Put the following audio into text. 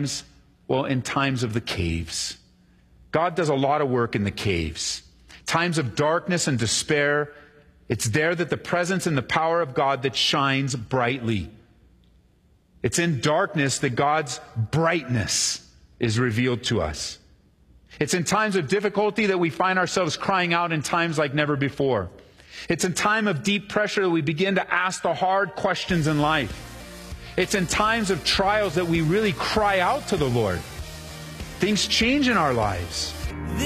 times, well, in times of the caves. God does a lot of work in the caves. Times of darkness and despair, it's there that the presence and the power of God that shines brightly. It's in darkness that God's brightness is revealed to us. It's in times of difficulty that we find ourselves crying out in times like never before. It's in time of deep pressure that we begin to ask the hard questions in life. It's in times of trials that we really cry out to the Lord. Things change in our lives.